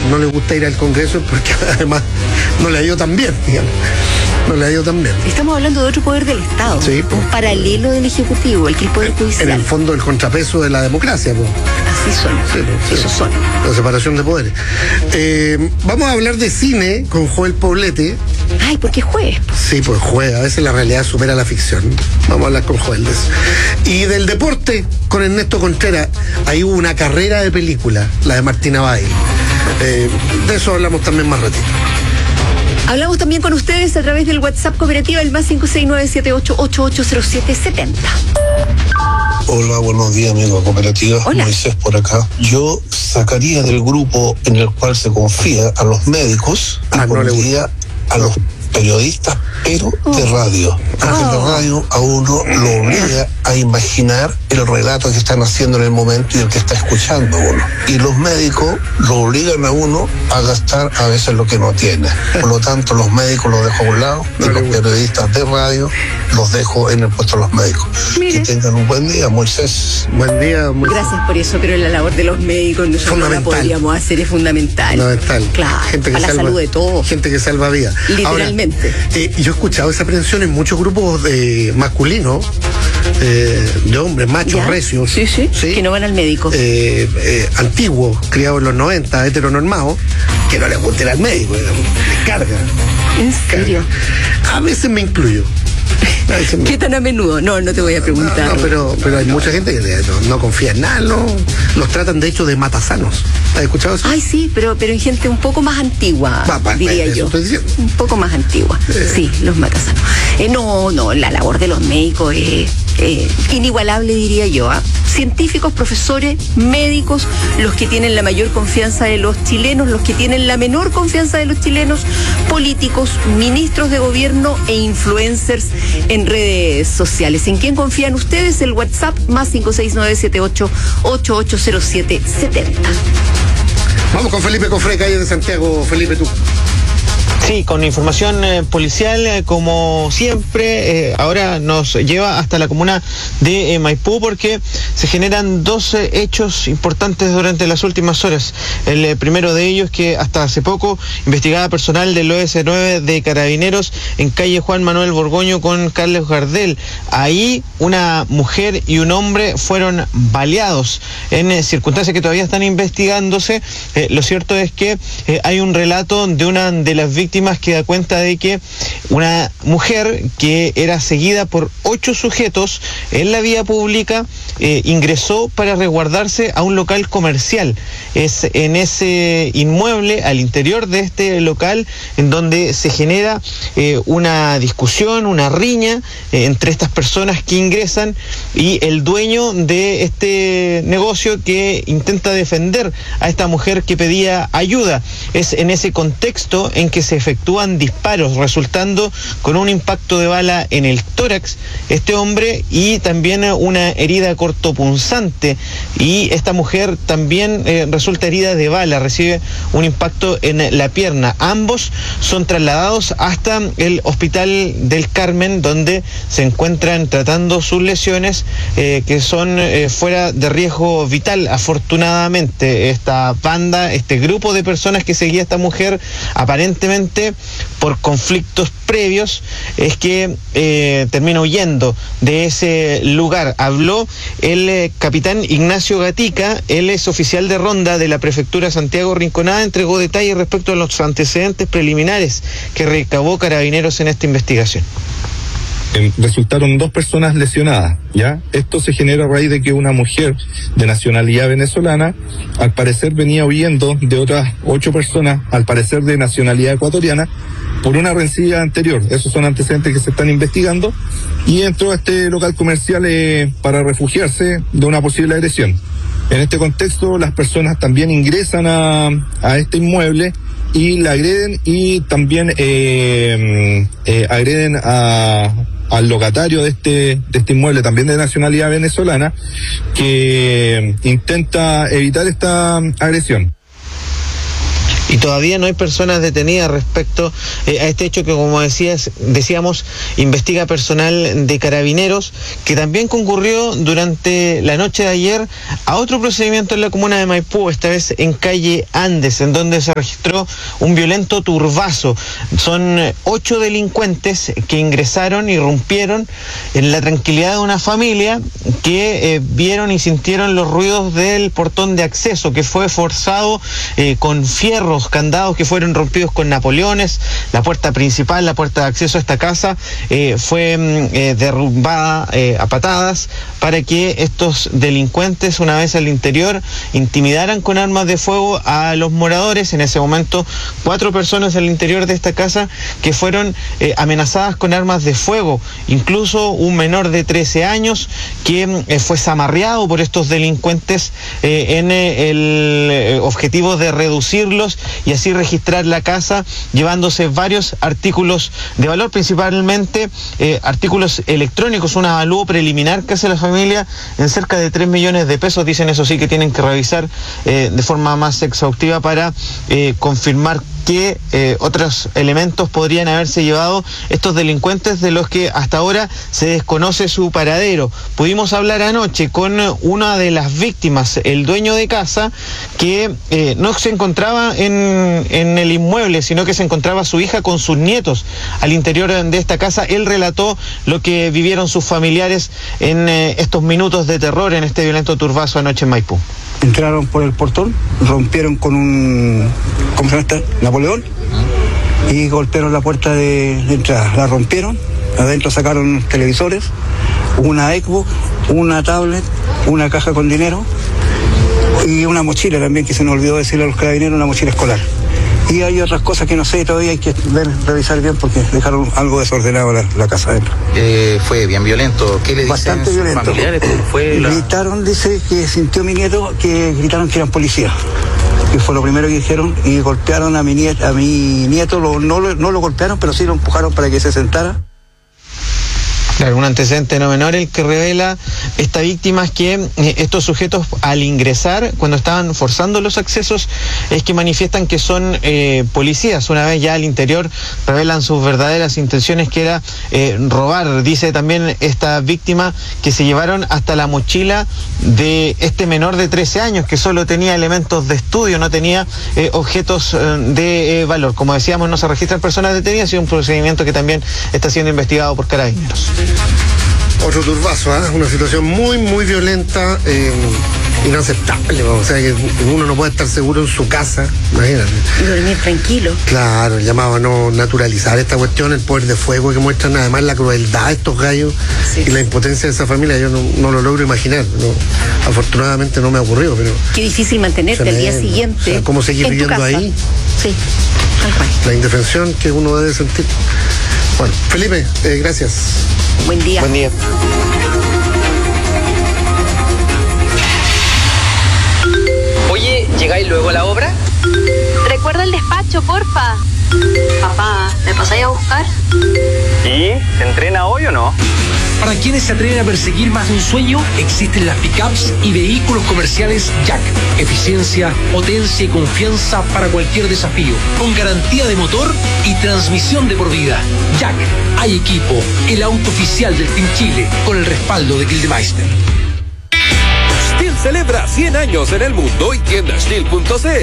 no le gusta ir al Congreso es porque además no le ha ido tan bien, digamos. No le ha ido tan bien. Estamos hablando de otro poder del Estado, sí, un paralelo del Ejecutivo, el que es el Poder Judicial. En el fondo, el contrapeso de la democracia. Así son, esos son. La separación de poderes. Vamos a hablar de cine con Joel Poblete. Ay, porque jueves. Sí, pues juega. A veces la realidad supera la ficción. Vamos a hablar con Joel de eso. Y del deporte con Ernesto Contreras. Ahí hubo una carrera de película, la de Martina Bail. De eso hablamos también más ratito. Hablamos también con ustedes a través del WhatsApp Cooperativa, el más 569-7888-0770. Hola, buenos días, amigo Cooperativa. Hola. Moisés por acá. Yo sacaría del grupo en el cual se confía a los médicos y pondría a los periodistas, pero de radio. Porque la radio a uno lo obliga a imaginar el relato que están haciendo en el momento y el que está escuchando uno. Y los médicos lo obligan a uno a gastar a veces lo que no tiene. Por lo tanto, los médicos los dejo a un lado y los periodistas de radio los dejo en el puesto de los médicos. Mire. Que tengan un buen día, Moisés. Buen día, Moisés. Gracias por eso, pero la labor de los médicos nosotros no la podríamos hacer, es fundamental. Fundamental. Claro, gente que para la salud de todos. Gente que salva vidas. Literalmente. Ahora, yo he escuchado esa aprehensión en muchos grupos masculinos, de hombres, machos, recios. Sí, que no van al médico. Antiguos, criados en los 90, heteronormados, que no les gusta ir al médico, les carga. ¿En serio? A veces me incluyo. ¿Qué tan a menudo? No te voy a preguntar. No, pero hay mucha gente que no confía en nada, los tratan de hecho de matasanos. ¿Has escuchado eso? Ay, sí, pero en gente un poco más antigua, diría yo. Un poco más antigua. Sí, los matasanos. No, la labor de los médicos es inigualable, diría yo. Científicos, profesores, médicos, los que tienen la mayor confianza de los chilenos, los que tienen la menor confianza de los chilenos, políticos, ministros de gobierno e influencers en redes sociales. ¿En quién confían ustedes? El WhatsApp más 569-78880770. Vamos con Felipe Cofré, calle de Santiago. Felipe, tú. Sí, con información policial, como siempre, ahora nos lleva hasta la comuna de Maipú, porque se generan dos hechos importantes durante las últimas horas. El primero de ellos, que hasta hace poco investigaba personal del OS9 de Carabineros en calle Juan Manuel Borgoño con Carlos Gardel. Ahí una mujer y un hombre fueron baleados en circunstancias que todavía están investigándose. Lo cierto es que hay un relato de una de las víctimas que da cuenta de que una mujer que era seguida por 8 sujetos en la vía pública ingresó para resguardarse a un local comercial. Es en ese inmueble, al interior de este local, en donde se genera una discusión, una riña entre estas personas que ingresan y el dueño de este negocio, que intenta defender a esta mujer que pedía ayuda. Es en ese contexto en que se efectúan disparos, resultando con un impacto de bala en el tórax este hombre y también una herida cortopunzante, y esta mujer también resulta herida de bala, recibe un impacto en la pierna. Ambos son trasladados hasta el Hospital del Carmen, donde se encuentran tratando sus lesiones, que son fuera de riesgo vital. Afortunadamente, esta banda, este grupo de personas que seguía a esta mujer, aparentemente por conflictos previos, es que termina huyendo de ese lugar. Habló el capitán Ignacio Gatica, él es oficial de ronda de la prefectura Santiago Rinconada, entregó detalles respecto a los antecedentes preliminares que recabó Carabineros en esta investigación. Resultaron 2 personas lesionadas, ¿ya? Esto se genera a raíz de que una mujer de nacionalidad venezolana, al parecer venía huyendo de otras 8 personas, al parecer de nacionalidad ecuatoriana, por una rencilla anterior. Esos son antecedentes que se están investigando, y entró a este local comercial para refugiarse de una posible agresión. En este contexto, las personas también ingresan a este inmueble y la agreden, y también agreden al locatario de este inmueble, también de nacionalidad venezolana, que intenta evitar esta agresión. Y todavía no hay personas detenidas respecto a este hecho que, como decíamos, investiga personal de Carabineros, que también concurrió durante la noche de ayer a otro procedimiento en la comuna de Maipú, esta vez en calle Andes, en donde se registró un violento turbazo. Son 8 delincuentes que ingresaron, irrumpieron en la tranquilidad de una familia que vieron y sintieron los ruidos del portón de acceso, que fue forzado con fierros, candados que fueron rompidos con napoleones. La puerta principal, la puerta de acceso a esta casa fue derrumbada a patadas para que estos delincuentes, una vez al interior, intimidaran con armas de fuego a los moradores. En ese momento 4 personas al interior de esta casa que fueron amenazadas con armas de fuego, incluso un menor de 13 años que fue zamarreado por estos delincuentes en el objetivo de reducirlos y así registrar la casa, llevándose varios artículos de valor, principalmente artículos electrónicos, un avalúo preliminar que hace la familia en cerca de 3 millones de pesos. Dicen, eso sí, que tienen que revisar de forma más exhaustiva para confirmar qué otros elementos podrían haberse llevado estos delincuentes, de los que hasta ahora se desconoce su paradero. Pudimos hablar anoche con una de las víctimas, el dueño de casa, que no se encontraba en el inmueble, sino que se encontraba su hija con sus nietos al interior de esta casa. Él relató lo que vivieron sus familiares en estos minutos de terror, en este violento turbazo anoche en Maipú. Entraron por el portón, rompieron con un, ¿cómo se llama esta? Napoleón, y golpearon la puerta de entrada. La rompieron, adentro sacaron televisores, una Xbox, una tablet, una caja con dinero y una mochila también, que se nos olvidó decirle a los carabineros, una mochila escolar. Y hay otras cosas que no sé, todavía hay que revisar bien, porque dejaron algo desordenado la casa adentro. Fue bien violento. ¿Qué le dicen bastante sus violento. Familiares? Gritaron, dice que sintió mi nieto, que gritaron que eran policías. Que fue lo primero que dijeron, y golpearon a mi nieto, no lo golpearon, pero sí lo empujaron para que se sentara. Claro, un antecedente no menor el que revela esta víctima, es que estos sujetos, al ingresar, cuando estaban forzando los accesos, es que manifiestan que son policías. Una vez ya al interior revelan sus verdaderas intenciones, que era robar. Dice también esta víctima que se llevaron hasta la mochila de este menor de 13 años, que solo tenía elementos de estudio, no tenía objetos de valor. Como decíamos, no se registran personas detenidas, y un procedimiento que también está siendo investigado por Carabineros. Otro turbazo, una situación muy, muy violenta, inaceptable. O sea, que uno no puede estar seguro en su casa, imagínate. Y dormir tranquilo. Claro, el llamado a no naturalizar esta cuestión, el poder de fuego que muestran, además la crueldad de estos gallos, sí, y la impotencia de esa familia. Yo no lo logro imaginar. Afortunadamente no me ha ocurrido, pero... Qué difícil mantenerte al día siguiente. O sea, ¿cómo seguir viviendo ahí? Sí, tal cual. La indefensión que uno debe sentir. Bueno, Felipe, gracias. Buen día. Buen día. Oye, ¿llegáis luego a la obra? Recuerda el despacho, porfa. Papá, ¿me pasáis a buscar? ¿Y? ¿Se entrena hoy o no? Para quienes se atreven a perseguir más de un sueño, existen las pickups y vehículos comerciales Jack. Eficiencia, potencia y confianza para cualquier desafío, con garantía de motor y transmisión de por vida. Jack, hay equipo, el auto oficial del Team Chile, con el respaldo de Gildemeister. Stihl celebra 100 años en el mundo y tienda Stihl.cl